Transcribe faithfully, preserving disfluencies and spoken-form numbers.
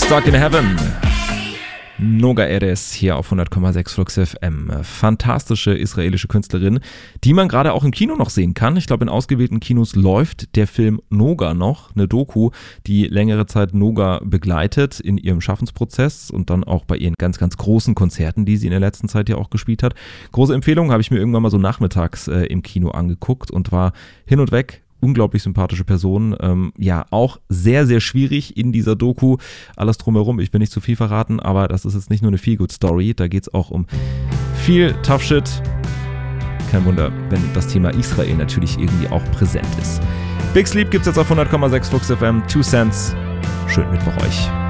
Stuck in Heaven. Noga Erez hier auf hundert Komma sechs Flux F M. Fantastische israelische Künstlerin, die man gerade auch im Kino noch sehen kann. Ich glaube, in ausgewählten Kinos läuft der Film Noga noch, eine Doku, die längere Zeit Noga begleitet in ihrem Schaffensprozess und dann auch bei ihren ganz, ganz großen Konzerten, die sie in der letzten Zeit ja auch gespielt hat. Große Empfehlung, habe ich mir irgendwann mal so nachmittags äh, im Kino angeguckt und war hin und weg. Unglaublich sympathische Person, ähm, ja, auch sehr, sehr schwierig in dieser Doku, alles drumherum, ich will nicht zu viel verraten, aber das ist jetzt nicht nur eine Feel-Good-Story, da geht es auch um viel Tough Shit. Kein Wunder, wenn das Thema Israel natürlich irgendwie auch präsent ist. Big Sleep gibt's jetzt auf hundert Komma sechs Flux F M, Two Cents, schönen Mittwoch euch.